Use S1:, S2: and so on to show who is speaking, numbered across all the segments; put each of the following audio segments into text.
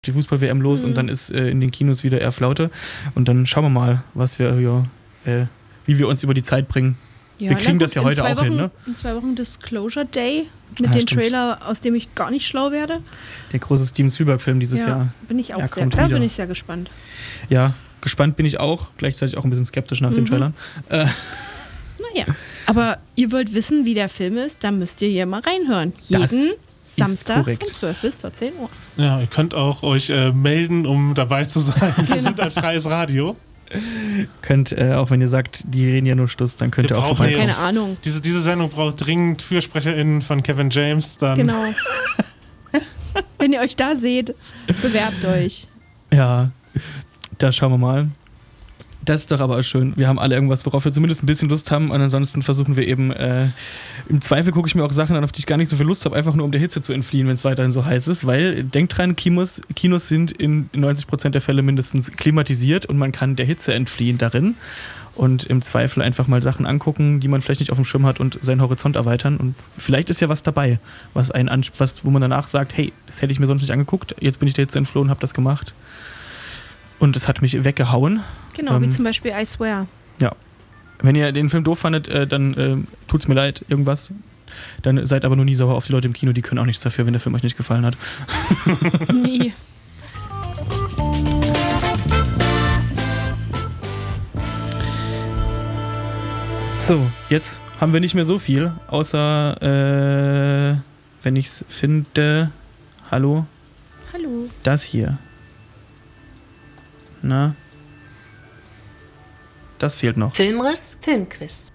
S1: die Fußball-WM los und dann ist in den Kinos wieder eher Flaute. Und dann schauen wir mal, wie wir uns über die Zeit bringen.
S2: Ja,
S1: wir kriegen das ja heute auch hin, ne?
S2: In 2 Wochen Disclosure Day mit dem Trailer, aus dem ich gar nicht schlau werde.
S1: Der große Steven Spielberg-Film dieses Jahr.
S2: Bin ich auch bin ich sehr gespannt.
S1: Ja, gespannt bin ich auch. Gleichzeitig auch ein bisschen skeptisch nach den Trailern.
S2: Naja, aber ihr wollt wissen, wie der Film ist, dann müsst ihr hier mal reinhören. Jeden Samstag von 12 bis 14 Uhr.
S3: Ja, ihr könnt auch euch melden, um dabei zu sein. Wir sind ein freies Radio.
S1: Könnt, auch wenn ihr sagt, die reden ja nur Stuss, dann könnt ihr auch vorbei.
S2: Keine Ahnung.
S3: Diese Sendung braucht dringend FürsprecherInnen von Kevin James. Dann
S2: genau. Wenn ihr euch da seht, bewerbt euch.
S1: Ja, da schauen wir mal. Das ist doch aber schön. Wir haben alle irgendwas, worauf wir zumindest ein bisschen Lust haben. Und ansonsten versuchen wir eben, im Zweifel gucke ich mir auch Sachen an, auf die ich gar nicht so viel Lust habe, einfach nur um der Hitze zu entfliehen, wenn es weiterhin so heiß ist. Weil, denkt dran, Kinos sind in 90% der Fälle mindestens klimatisiert und man kann der Hitze entfliehen darin. Und im Zweifel einfach mal Sachen angucken, die man vielleicht nicht auf dem Schirm hat und seinen Horizont erweitern. Und vielleicht ist ja was dabei, wo man danach sagt, hey, das hätte ich mir sonst nicht angeguckt. Jetzt bin ich der Hitze entflohen, habe das gemacht. Und es hat mich weggehauen.
S2: Genau, wie zum Beispiel I Swear.
S1: Ja. Wenn ihr den Film doof fandet, dann tut's mir leid, irgendwas. Dann seid aber nur nie sauer auf die Leute im Kino, die können auch nichts dafür, wenn der Film euch nicht gefallen hat.
S2: Nie.
S1: So, jetzt haben wir nicht mehr so viel, außer, wenn ich's finde, hallo?
S2: Hallo.
S1: Das hier. Na? Das fehlt noch.
S4: Filmriss, Filmquiz.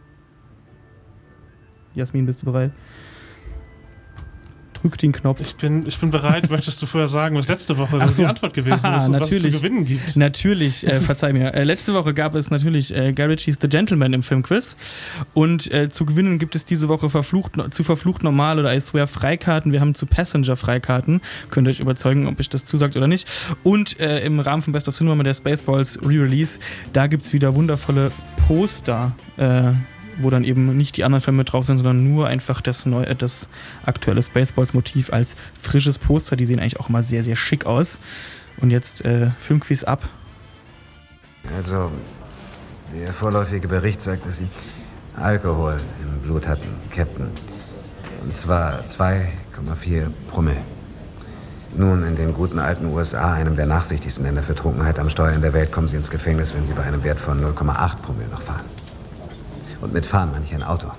S1: Jasmin, bist du bereit? Drück den Knopf.
S3: Ich bin bereit. Möchtest du vorher sagen, was letzte Woche die Antwort gewesen ist und was es zu gewinnen gibt?
S1: Natürlich, verzeih mir. Letzte Woche gab es natürlich Guy Ritchies The Gentleman im Filmquiz. Und zu gewinnen gibt es diese Woche zu Verflucht Normal oder I Swear Freikarten. Wir haben zu Passenger Freikarten. Könnt ihr euch überzeugen, ob ich das zusagt oder nicht. Und im Rahmen von Best of Cinema mit der Spaceballs Re-Release, da gibt es wieder wundervolle Poster, wo dann eben nicht die anderen Filme mit drauf sind, sondern nur einfach das aktuelle Spaceballs-Motiv als frisches Poster. Die sehen eigentlich auch immer sehr, sehr schick aus. Und jetzt Filmquiz ab.
S5: Also, der vorläufige Bericht sagt, dass Sie Alkohol im Blut hatten, Captain. Und zwar 2,4 Promille. Nun, in den guten alten USA, einem der nachsichtigsten Länder für Trunkenheit am Steuer in der Welt, kommen Sie ins Gefängnis, wenn Sie bei einem Wert von 0,8 Promille noch fahren. Und mit fahren meine ich ein Auto.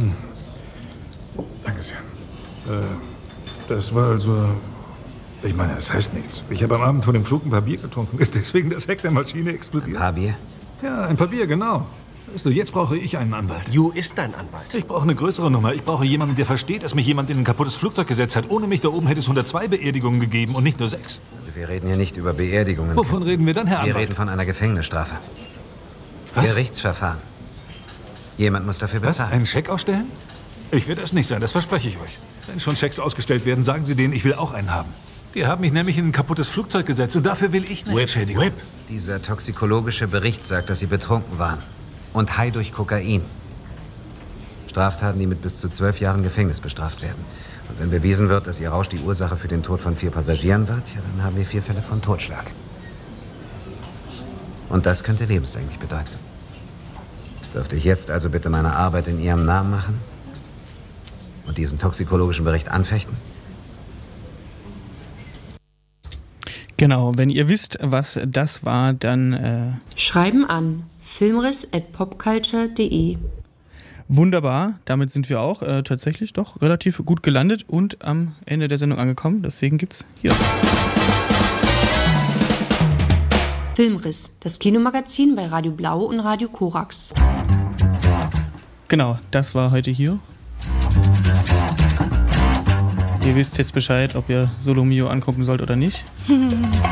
S6: Danke sehr. Das war also... Ich meine, das heißt nichts. Ich habe am Abend vor dem Flug ein paar Bier getrunken. Ist deswegen das Heck der Maschine explodiert?
S5: Ein paar Bier?
S6: Ja, ein paar Bier, genau. Weißt du, jetzt brauche ich einen Anwalt.
S7: Ju ist dein Anwalt.
S6: Ich brauche eine größere Nummer. Ich brauche jemanden, der versteht, dass mich jemand in ein kaputtes Flugzeug gesetzt hat. Ohne mich da oben hätte es 102 Beerdigungen gegeben und nicht nur 6.
S5: Also wir reden hier nicht über Beerdigungen.
S6: Wovon reden wir dann, Herr Anwalt?
S5: Wir reden von einer Gefängnisstrafe.
S6: Was?
S5: Gerichtsverfahren. Jemand muss dafür bezahlen.
S6: Was? Einen Scheck ausstellen? Ich werde es nicht sein, das verspreche ich euch. Wenn schon Schecks ausgestellt werden, sagen Sie denen, ich will auch einen haben. Die haben mich nämlich in ein kaputtes Flugzeug gesetzt und dafür will ich eine Entschädigung.
S7: Whip.
S5: Dieser toxikologische Bericht sagt, dass Sie betrunken waren. Und high durch Kokain. Straftaten, die mit bis zu 12 Jahren Gefängnis bestraft werden. Und wenn bewiesen wird, dass Ihr Rausch die Ursache für den Tod von 4 Passagieren war, ja, dann haben wir 4 Fälle von Totschlag. Und das könnte lebenslänglich bedeuten. Dürfte ich jetzt also bitte meine Arbeit in Ihrem Namen machen? Und diesen toxikologischen Bericht anfechten?
S1: Genau, wenn ihr wisst, was das war, dann...
S4: Schreiben an filmriss@popculture.de.
S1: Wunderbar, damit sind wir auch tatsächlich doch relativ gut gelandet und am Ende der Sendung angekommen. Deswegen gibt's hier...
S4: Filmriss, das Kinomagazin bei Radio Blau und Radio Korax.
S1: Genau, das war heute hier. Ihr wisst jetzt Bescheid, ob ihr Solo Mio angucken sollt oder nicht.